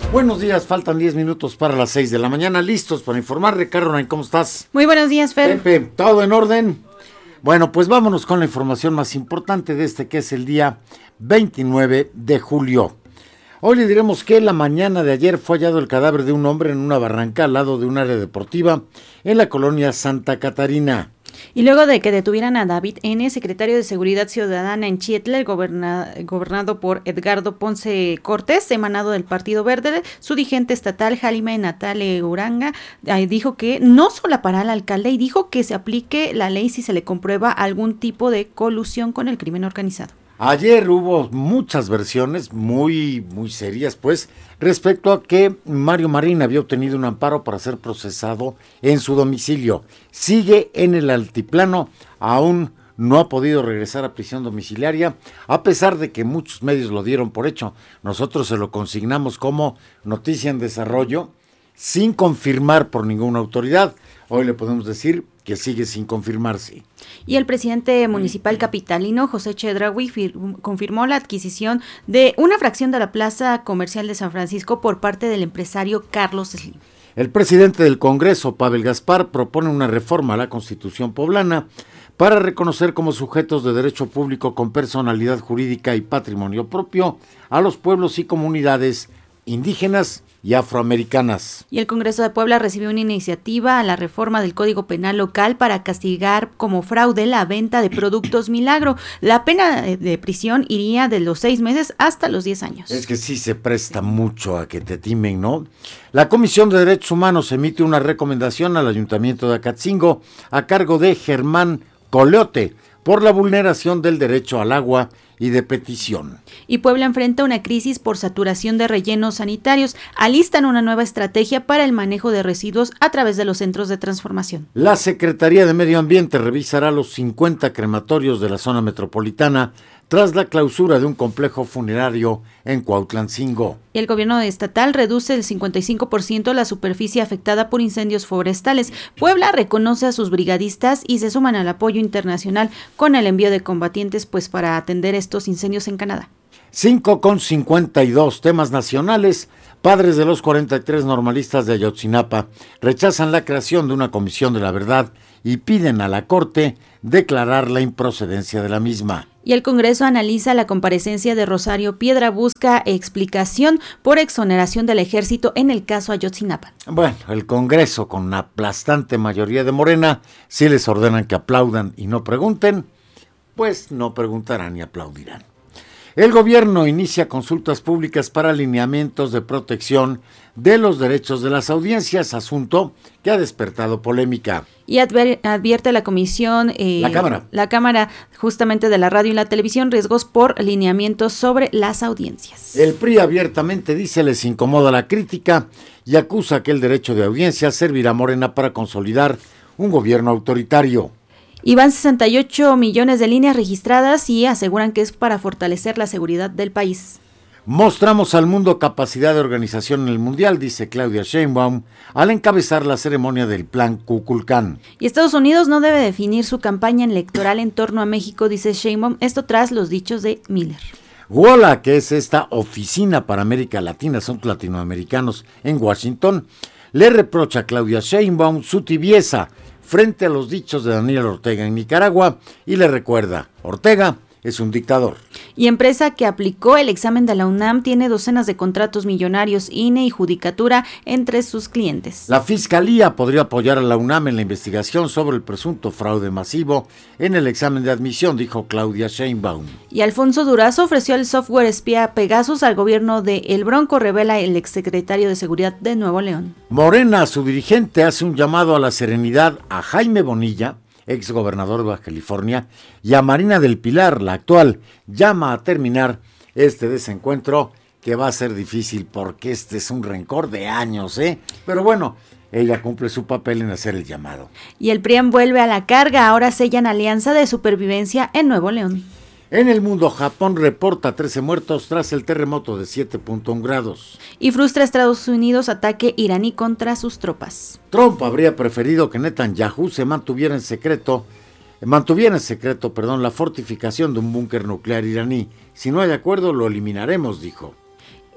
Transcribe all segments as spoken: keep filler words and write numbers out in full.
Buenos días, faltan diez minutos para las seis de la mañana, listos para informarle. Caroline, ¿cómo estás? Muy buenos días, Fer. Pepe, ¿todo en orden? Bueno, pues vámonos con la información más importante de este, que es el día veintinueve de julio. Hoy le diremos que la mañana de ayer fue hallado el cadáver de un hombre en una barranca al lado de un área deportiva en la colonia Santa Catarina. Y luego de que detuvieran a David N., secretario de Seguridad Ciudadana en Chietla, goberna, gobernado por Edgardo Ponce Cortés, emanado del Partido Verde, su dirigente estatal, Jaime Natale Uranga, eh, dijo que no solapará al alcalde y dijo que se aplique la ley si se le comprueba algún tipo de colusión con el crimen organizado. Ayer hubo muchas versiones muy, muy serias, pues, respecto a que Mario Marín había obtenido un amparo para ser procesado en su domicilio. Sigue en el altiplano, aún no ha podido regresar a prisión domiciliaria, a pesar de que muchos medios lo dieron por hecho. Nosotros se lo consignamos como noticia en desarrollo, sin confirmar por ninguna autoridad. Hoy le podemos decir que sigue sin confirmarse. Y el presidente municipal capitalino, José Chedraui, fir- confirmó la adquisición de una fracción de la plaza comercial de San Francisco por parte del empresario Carlos Slim. El presidente del Congreso, Pavel Gaspar, propone una reforma a la Constitución poblana para reconocer como sujetos de derecho público con personalidad jurídica y patrimonio propio a los pueblos y comunidades indígenas y afroamericanas. Y el Congreso de Puebla recibió una iniciativa a la reforma del Código Penal local para castigar como fraude la venta de productos milagro. La pena de prisión iría de los seis meses hasta los diez años. Es que sí se presta mucho a que te timen, ¿no? La Comisión de Derechos Humanos emite una recomendación al Ayuntamiento de Acatzingo a cargo de Germán Coleote por la vulneración del derecho al agua y de petición. Y Puebla enfrenta una crisis por saturación de rellenos sanitarios. Alistan una nueva estrategia para el manejo de residuos a través de los centros de transformación. La Secretaría de Medio Ambiente revisará los cincuenta crematorios de la zona metropolitana tras la clausura de un complejo funerario en Cuautlancingo. El gobierno estatal reduce el cincuenta y cinco por ciento la superficie afectada por incendios forestales. Puebla reconoce a sus brigadistas y se suman al apoyo internacional con el envío de combatientes, pues para atender estos incendios en Canadá. cinco con cincuenta y dos temas nacionales. Padres de los cuarenta y tres normalistas de Ayotzinapa rechazan la creación de una comisión de la verdad y piden a la Corte declarar la improcedencia de la misma. Y el Congreso analiza la comparecencia de Rosario Piedra, busca explicación por exoneración del ejército en el caso Ayotzinapa. Bueno, el Congreso, con una aplastante mayoría de Morena, si les ordenan que aplaudan y no pregunten, pues no preguntarán y aplaudirán. El gobierno inicia consultas públicas para alineamientos de protección de los derechos de las audiencias, asunto que ha despertado polémica. Y adver- advierte la comisión, eh, la Cámara, la Cámara justamente de la radio y la televisión, riesgos por lineamientos sobre las audiencias. El P R I abiertamente dice les incomoda la crítica y acusa que el derecho de audiencia servirá a Morena para consolidar un gobierno autoritario. Y van sesenta y ocho millones de líneas registradas y aseguran que es para fortalecer la seguridad del país. Mostramos al mundo capacidad de organización en el Mundial, dice Claudia Sheinbaum, al encabezar la ceremonia del Plan Kukulcán. Y Estados Unidos no debe definir su campaña electoral en torno a México, dice Sheinbaum, esto tras los dichos de Miller. WOLA, que es esta oficina para América Latina, son latinoamericanos en Washington, le reprocha a Claudia Sheinbaum su tibieza frente a los dichos de Daniel Ortega en Nicaragua y le recuerda, Ortega es un dictador. Y empresa que aplicó el examen de la UNAM tiene docenas de contratos millonarios, I N E y Judicatura entre sus clientes. La Fiscalía podría apoyar a la UNAM en la investigación sobre el presunto fraude masivo en el examen de admisión, dijo Claudia Sheinbaum. Y Alfonso Durazo ofreció el software espía Pegasus al gobierno de El Bronco, revela el exsecretario de Seguridad de Nuevo León. Morena, su dirigente, hace un llamado a la serenidad a Jaime Bonilla, ex gobernador de Baja California, y a Marina del Pilar, la actual, llama a terminar este desencuentro que va a ser difícil porque este es un rencor de años, ¿eh? Pero bueno, ella cumple su papel en hacer el llamado. Y el P R I A M vuelve a la carga, ahora sellan alianza de supervivencia en Nuevo León. En el mundo, Japón reporta trece muertos tras el terremoto de siete punto uno grados. Y frustra a Estados Unidos ataque iraní contra sus tropas. Trump habría preferido que Netanyahu se mantuviera en secreto, mantuviera en secreto, perdón, la fortificación de un búnker nuclear iraní. Si no hay acuerdo, lo eliminaremos, dijo.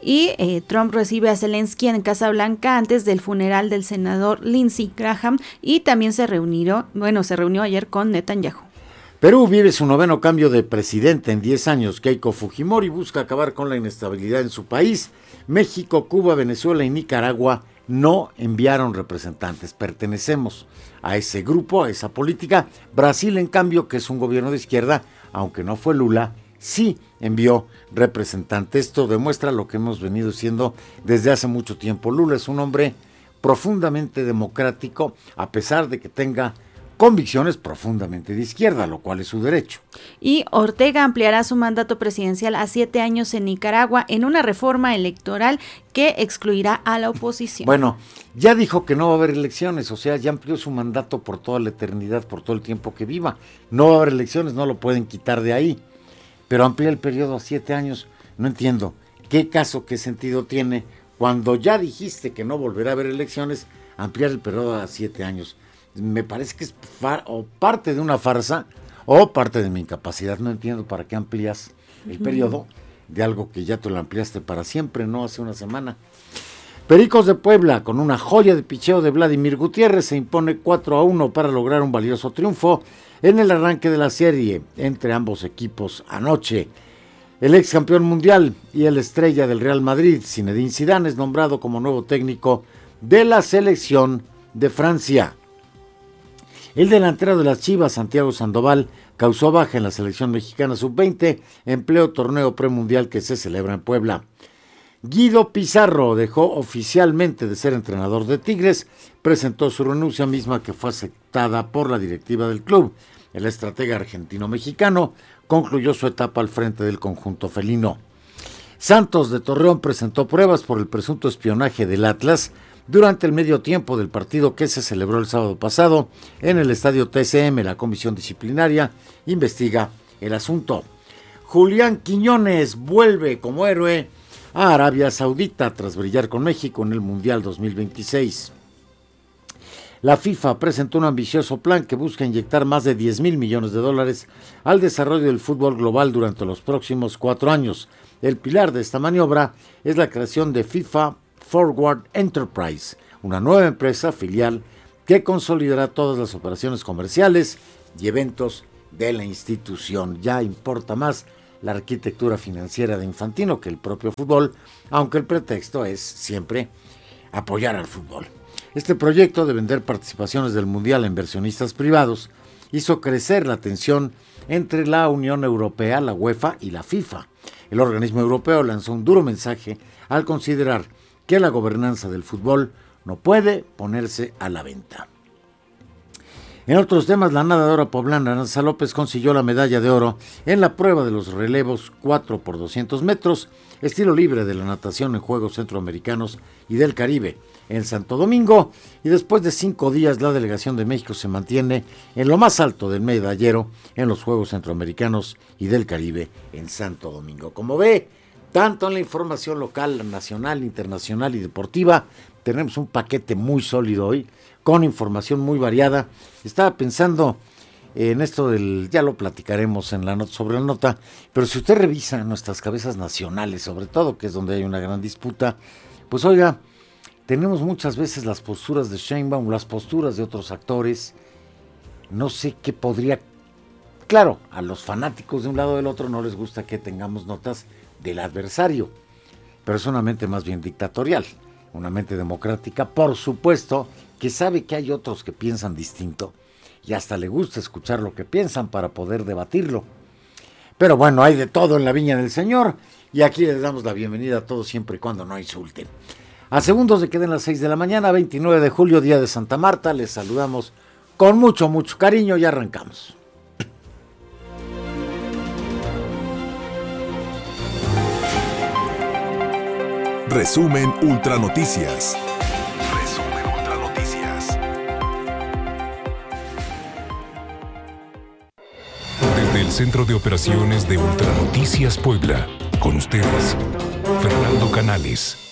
Y eh, Trump recibe a Zelensky en Casa Blanca antes del funeral del senador Lindsey Graham y también se reunió, bueno, se reunió ayer con Netanyahu. Perú vive su noveno cambio de presidente en diez años. Keiko Fujimori busca acabar con la inestabilidad en su país. México, Cuba, Venezuela y Nicaragua no enviaron representantes. Pertenecemos a ese grupo, a esa política. Brasil, en cambio, que es un gobierno de izquierda, aunque no fue Lula, sí envió representantes. Esto demuestra lo que hemos venido diciendo desde hace mucho tiempo. Lula es un hombre profundamente democrático, a pesar de que tenga convicciones profundamente de izquierda, lo cual es su derecho. Y Ortega ampliará su mandato presidencial a siete años en Nicaragua en una reforma electoral que excluirá a la oposición. Bueno, ya dijo que no va a haber elecciones, o sea, ya amplió su mandato por toda la eternidad, por todo el tiempo que viva. No va a haber elecciones, no lo pueden quitar de ahí, pero amplía el periodo a siete años. No entiendo qué caso, qué sentido tiene cuando ya dijiste que no volverá a haber elecciones, ampliar el periodo a siete años. Me parece que es far, o parte de una farsa o parte de mi incapacidad. No entiendo para qué amplías el periodo de algo que ya te lo ampliaste para siempre, no hace una semana. Pericos de Puebla, con una joya de picheo de Vladimir Gutiérrez, se impone cuatro a uno para lograr un valioso triunfo en el arranque de la serie entre ambos equipos anoche. El ex campeón mundial y el estrella del Real Madrid, Zinedine Zidane, es nombrado como nuevo técnico de la selección de Francia. El delantero de las Chivas, Santiago Sandoval, causó baja en la selección mexicana sub veinte en pleno torneo premundial que se celebra en Puebla. Guido Pizarro dejó oficialmente de ser entrenador de Tigres, presentó su renuncia misma que fue aceptada por la directiva del club. El estratega argentino-mexicano concluyó su etapa al frente del conjunto felino. Santos de Torreón presentó pruebas por el presunto espionaje del Atlas durante el medio tiempo del partido que se celebró el sábado pasado en el estadio T C M. La comisión disciplinaria investiga el asunto. Julián Quiñones vuelve como héroe a Arabia Saudita tras brillar con México en el Mundial dos mil veintiséis. La FIFA presentó un ambicioso plan que busca inyectar más de diez mil millones de dólares al desarrollo del fútbol global durante los próximos cuatro años. El pilar de esta maniobra es la creación de FIFA Forward Enterprise, una nueva empresa filial que consolidará todas las operaciones comerciales y eventos de la institución. Ya importa más la arquitectura financiera de Infantino que el propio fútbol, aunque el pretexto es siempre apoyar al fútbol. Este proyecto de vender participaciones del Mundial a inversionistas privados hizo crecer la tensión entre la Unión Europea, la UEFA y la FIFA. El organismo europeo lanzó un duro mensaje al considerar que la gobernanza del fútbol no puede ponerse a la venta. En otros temas, la nadadora poblana Aranza López consiguió la medalla de oro en la prueba de los relevos cuatro por doscientos metros, estilo libre de la natación en Juegos Centroamericanos y del Caribe en Santo Domingo, y después de cinco días la delegación de México se mantiene en lo más alto del medallero en los Juegos Centroamericanos y del Caribe en Santo Domingo. Como ve, tanto en la información local, nacional, internacional y deportiva, tenemos un paquete muy sólido hoy, con información muy variada. Estaba pensando en esto del, ya lo platicaremos en la nota, sobre la nota, pero si usted revisa nuestras cabezas nacionales, sobre todo, que es donde hay una gran disputa, pues oiga, tenemos muchas veces las posturas de Sheinbaum, las posturas de otros actores. No sé qué podría, claro, a los fanáticos de un lado o del otro no les gusta que tengamos notas del adversario, pero es una mente más bien dictatorial, una mente democrática, por supuesto, que sabe que hay otros que piensan distinto y hasta le gusta escuchar lo que piensan para poder debatirlo. Pero bueno, hay de todo en la viña del Señor y aquí les damos la bienvenida a todos siempre y cuando no insulten. A segundos de que den las seis de la mañana, veintinueve de julio, día de Santa Marta, les saludamos con mucho, mucho cariño y arrancamos. Resumen Ultra Noticias. Resumen Ultra Noticias. Desde el Centro de Operaciones de Ultra Noticias Puebla, con ustedes, Fernando Canales.